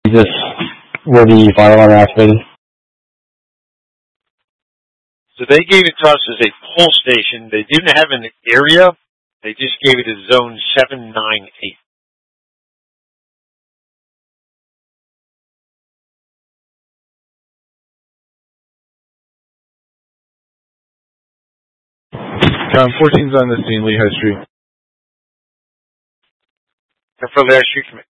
This where the fire alarm activated. So they gave it to us as a pull station. They didn't have an area. They just gave it a zone 798. Com 14's on the scene, Lehigh Street. And for last street,